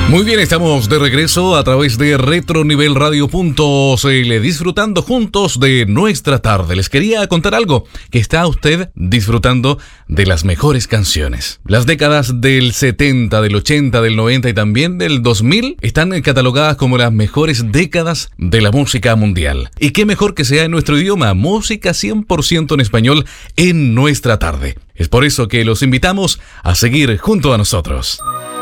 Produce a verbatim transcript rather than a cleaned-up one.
Muy bien, estamos de regreso a través de retronivelradio punto cl, disfrutando juntos de nuestra tarde. Les quería contar algo, que está usted disfrutando de las mejores canciones. Las décadas del setenta, del ochenta, del noventa y también del dos mil están catalogadas como las mejores décadas de la música mundial. Y qué mejor que sea en nuestro idioma, música cien por ciento en español en nuestra tarde. Es por eso que los invitamos a seguir junto a nosotros.